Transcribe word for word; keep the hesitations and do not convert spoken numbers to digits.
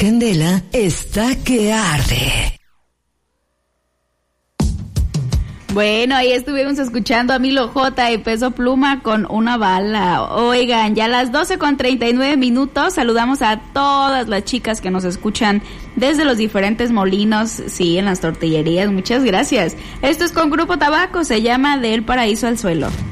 candela está que arde. Bueno, ahí estuvimos escuchando a Milo J y Peso Pluma con Una Bala. Oigan, ya a las doce con treinta y nueve minutos saludamos a todas las chicas que nos escuchan desde los diferentes molinos, sí, en las tortillerías. Muchas gracias. Esto es con Grupo Tabaco, se llama Del Paraíso al Suelo.